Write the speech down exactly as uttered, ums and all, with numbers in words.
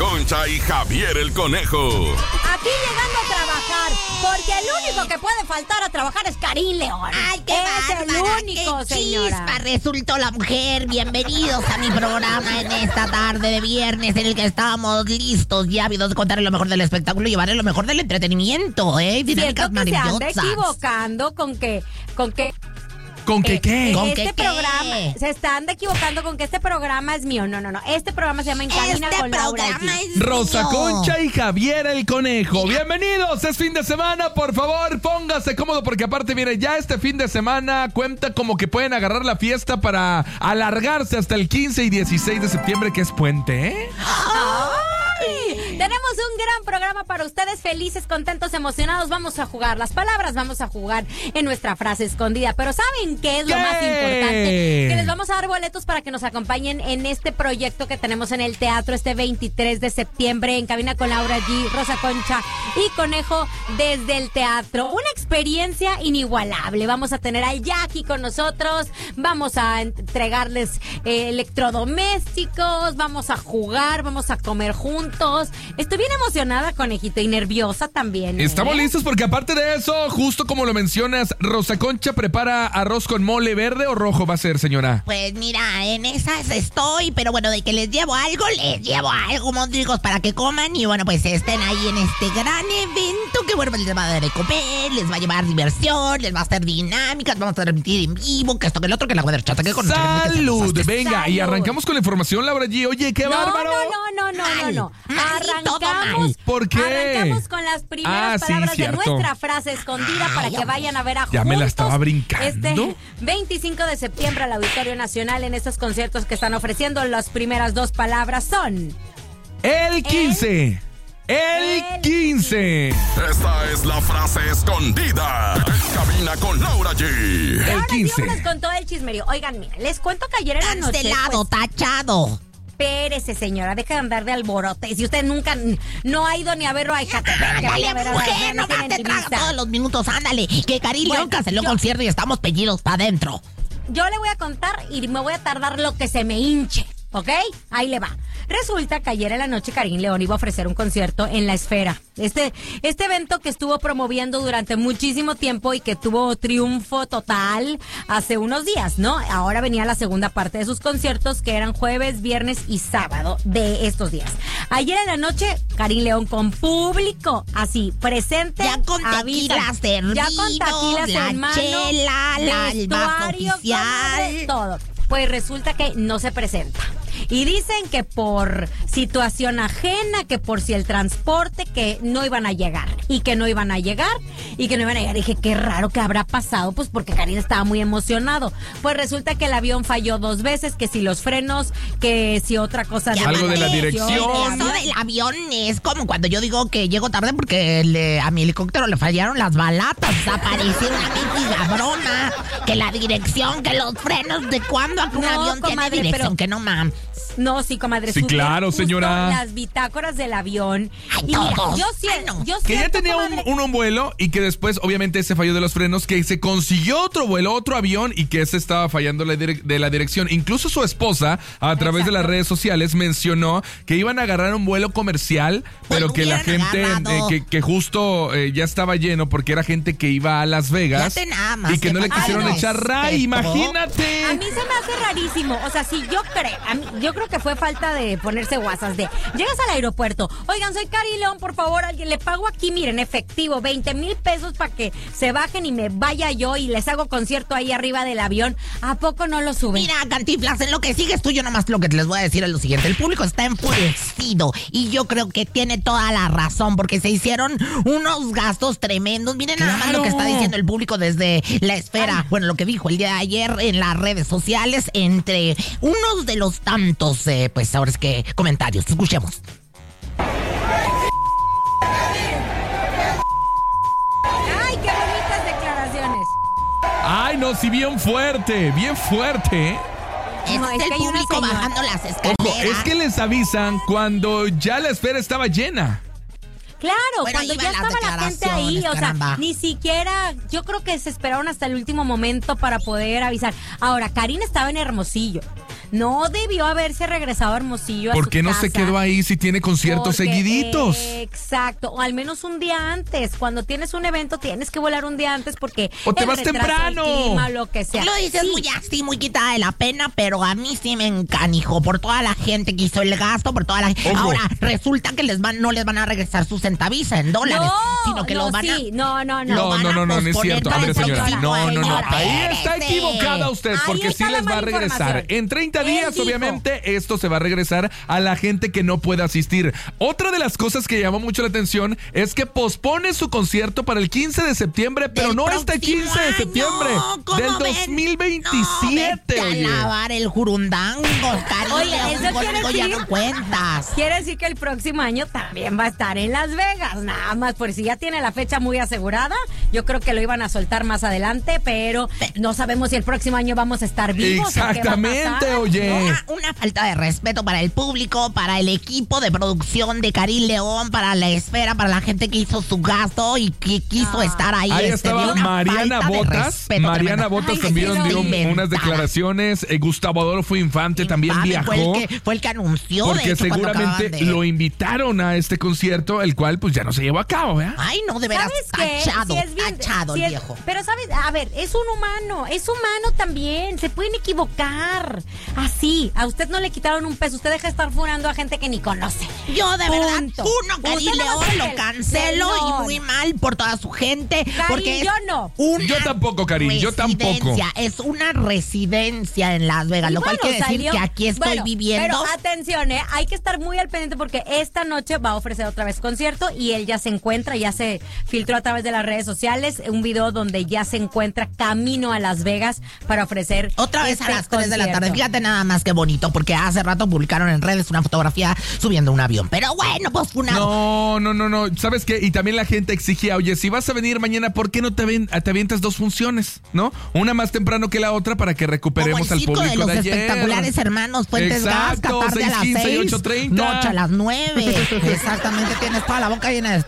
Concha y Javier el Conejo. Aquí llegando a trabajar, porque el único que puede faltar a trabajar es Karin León. ¡Ay, qué es bárbara! el único, ¡Qué señora! chispa resultó la mujer! Bienvenidos a mi programa en esta tarde de viernes en el que estamos listos y ávidos de contarles lo mejor del espectáculo y llevarles lo mejor del entretenimiento, ¿eh? Siento Dinámicas que se maravillosas. anda equivocando con que... Con que ¿Con qué eh, qué? ¿Con este qué qué? programa, se está anda equivocando con que este programa es mío. No, no, no. Este programa se llama En Cabina Este con Laura programa G. es Rosa mío. Concha y Javier el Conejo. Bienvenidos, es fin de semana, por favor, póngase cómodo porque aparte, mire, ya este fin de semana cuenta como que pueden agarrar la fiesta para alargarse hasta el quince y dieciséis de septiembre, que es puente, ¿eh? ¡Ay! Tenemos un gran programa para ustedes, felices, contentos, emocionados. Vamos a jugar las palabras, vamos a jugar en nuestra frase escondida. Pero ¿saben qué es lo ¿Qué? más importante? Que les vamos a dar boletos para que nos acompañen en este proyecto que tenemos en el teatro este veintitrés de septiembre, En Cabina con Laura G, Rosa Concha y Conejo desde el teatro. Una experiencia inigualable. Vamos a tener al Jackie con nosotros, vamos a entregarles eh, electrodomésticos, vamos a jugar, vamos a comer juntos. Estoy bien emocionada, Conejito, y nerviosa también. ¿eh? Estamos listos porque aparte de eso, justo como lo mencionas, Rosa Concha prepara arroz con mole verde o rojo va a ser, señora. Pues mira, en esas estoy, pero bueno, de que les llevo algo, les llevo algo, mondrigos, para que coman y bueno, pues estén ahí en este gran evento que bueno, pues les va a dar de comer, les va a llevar diversión, les va a hacer dinámicas, vamos a transmitir en vivo, que esto, que el otro, que la chata, que con ¡Salud! Venga, y Salud. arrancamos con la información, Laura G. Oye, qué No, bárbaro. no, no, no, no, no, no. Mal, mal y todo Arrancamos. mal. ¿Por qué? Arrancamos con las primeras Ah, sí, palabras de cierto. nuestra frase escondida para Ay, que vayan a ver a Ya me la Juntos estaba brincando. Este veinticinco de septiembre al Auditorio Nacional en estos conciertos que están ofreciendo. Las primeras dos palabras son... El quince. El El quince. Esta es la frase escondida. En Cabina con Laura G. Y ahora sí, quince. vámonos con todo el chismerío. Oigan, mira, les cuento que ayer en la noche... Cancelado, pues, tachado. espérese, señora, deja de andar de alborote. Si usted nunca no ha ido ni a verlo a Ecatepec, que vaya a ver Ándale, a la mujer, Reina, no tiene más te traga entrevista. todos los minutos, ándale. Que Karin Bueno, León canceló yo- concierto y estamos pellidos para adentro. Yo le voy a contar y me voy a tardar lo que se me hinche, ¿ok? Ahí le va. Resulta que ayer en la noche Karin León iba a ofrecer un concierto en La Esfera. Este, este evento que estuvo promoviendo durante muchísimo tiempo y que tuvo triunfo total hace unos días, ¿no? Ahora venía la segunda parte de sus conciertos, que eran jueves, viernes y sábado de estos días. Ayer en la noche, Karin León con público, así, presente. Ya con avisa. tequila servido, Ya con tequilas la en mano, chela, la- el vaso vestuario, oficial. comadre, todo. Pues resulta que no se presenta. Y dicen que por situación ajena, que por si el transporte, que no iban a llegar. Y que no iban a llegar, y que no iban a llegar. Y dije, qué raro que habrá pasado, pues porque Karin estaba muy emocionado. Pues resulta que el avión falló dos veces, que si los frenos, que si otra cosa. Ya Algo de la mandé. dirección. Eso del avión es como cuando yo digo que llego tarde porque le- a mi helicóptero le fallaron las balatas. Apareció una mendiga broma. Que la dirección, que los frenos. ¿De cuándo un No, avión comadre, tiene dirección? pero- Que no mames. No, sí, comadre. Sí, subieron claro, justo señora. Las bitácoras del avión. Ay, Y mira, todos. yo Ay, siento, no. yo Que ya siento, tenía un, comadre, un, un vuelo y que después, obviamente, ese falló de los frenos, que se consiguió otro vuelo, otro avión y que ese estaba fallando la direc- de la dirección. Incluso su esposa, a través de las redes sociales, mencionó que iban a agarrar un vuelo comercial, Pues pero lo que la hubieran gente, agarrado. eh, que, que justo eh, ya estaba lleno porque era gente que iba a Las Vegas Ya te nada más y que te no le falta quisieron el echar ray. respeto. Imagínate. A mí se me hace rarísimo. O sea, si yo creo, a mí- yo creo que fue falta de ponerse guasas de, llegas al aeropuerto, oigan, soy Karin León, por favor, alguien le pago aquí, miren, efectivo, veinte mil pesos para que se bajen y me vaya yo y les hago concierto ahí arriba del avión. ¿A poco no lo suben? Mira, Cantinflas, en lo que sigues tú, yo nomás lo que les voy a decir es lo siguiente. El público está enfurecido y yo creo que tiene toda la razón porque se hicieron unos gastos tremendos. Miren nada más lo que está diciendo el público desde La Esfera. Bueno, lo que dijo el día de ayer en las redes sociales entre unos de los tantos, eh, pues ahora es que comentarios. Escuchemos. ¡Ay, qué bonitas declaraciones! Ay, no, sí, bien fuerte, bien fuerte. ¿eh? Este No, es, es el que hay una público señora- bajando las escaleras. Ojo, es que les avisan cuando ya la esfera estaba llena. Claro, Bueno, cuando iban ya las estaba la gente ahí, declaraciones, o sea, caramba. ni siquiera, yo creo que se esperaron hasta el último momento para poder avisar. Ahora, Karin estaba en Hermosillo. No debió haberse regresado a Hermosillo a ¿Por su qué no casa. se quedó ahí si tiene conciertos Porque, seguiditos? eh, exacto, o al menos un día antes. Cuando tienes un evento tienes que volar un día antes porque O te el vas retraso, temprano. el clima, lo que sea. Tú lo dices Sí. muy así, muy quitada de la pena, pero a mí sí me encanijo por toda la gente que hizo el gasto, por toda la Ojo. Ahora, resulta que les van, no les van a regresar sus centaviza en dólares, No, sino que no, los van sí, a... no, no, no. No, van no, a no, no, no es posponer cierto. A para ver, el señora. próximo No, no, no. año. Ahí está Espérese. equivocada usted, Ahí porque está sí la les va a mala regresar. información. En treinta Él días, dijo. obviamente, esto se va a regresar a la gente que no pueda asistir. Otra de las cosas que llamó mucho la atención es que pospone su concierto para el quince de septiembre, pero Del no este próximo quince de año. septiembre, ¿Cómo del ven? dos mil veintisiete. No, vete oye. a lavar el jurundango, cariño. Oye, eso quiere conmigo ya decir- no cuentas. Quiere decir que el próximo año también va a estar en Las Vegas, nada más, por si ya tiene la fecha muy asegurada. Yo creo que lo iban a soltar más adelante, pero no sabemos si el próximo año vamos a estar vivos. o qué va a Exactamente, pasar. oye. Una, una falta de respeto para el público, para el equipo de producción de Karim León, para la esfera, para la gente que hizo su gasto y que quiso Ah. estar ahí. Ahí este, estaba de una Mariana falta de Botas. respeto Mariana tremenda. Botas Ay, también sí, no, dio inventada. unas declaraciones. Eh, Gustavo Adolfo Infante también Infame, viajó. Fue el que, fue el que anunció, de Porque hecho, cuando seguramente acababan de- lo invitaron a este concierto, el cual pues ya no se llevó a cabo, ¿verdad? Ay, no, de veras, ¿Sabes qué? tachado, Sí es bien- tachado sí el es- viejo. Pero, ¿sabes? A ver, es un humano, es humano también, se pueden equivocar. Así, a usted no le quitaron un peso, usted deja de estar furando a gente que ni conoce. Yo de verdad, Punto. uno, Karim Usted nada más León, es lo el- cancelo no. y muy mal por toda su gente. Karim, porque es yo no. una Yo tampoco, Karim, yo tampoco. residencia, Es una residencia en Las Vegas, Y lo cual bueno, quiere decir salió- que aquí estoy bueno, viviendo. Pero atención, ¿eh? Hay que estar muy al pendiente porque esta noche va a ofrecer otra vez concierto y él ya se encuentra, ya se filtró a través de las redes sociales un video donde ya se encuentra camino a Las Vegas para ofrecer Otra vez a este las tres de la tarde. concierto. Fíjate nada más que bonito, porque hace rato publicaron en redes una fotografía subiendo un avión. Pero bueno, pues una... No, no, no, no. ¿Sabes qué? Y también la gente exigía, oye, si vas a venir mañana, ¿por qué no te, ven, te avientas dos funciones? ¿No? Una más temprano que la otra para que Como recuperemos el al circo público de los de ayer. espectaculares hermanos Fuentes Gasca, Exacto, tarde a las seis quince y seis, ocho treinta. noche a las nueve. Exactamente, tienes toda la boca llena de